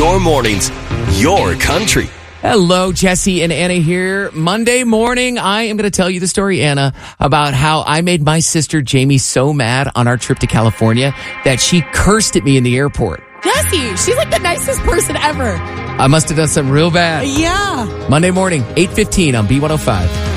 your mornings, your country. Hello, Jesse and Anna here. Monday morning, I am going to tell you the story, Anna, about how I made my sister Jamie so mad on our trip to California that she cursed at me in the airport. Jesse, she's like the nicest person ever. I must have done something real bad. Yeah. Monday morning, 8:15 on B105.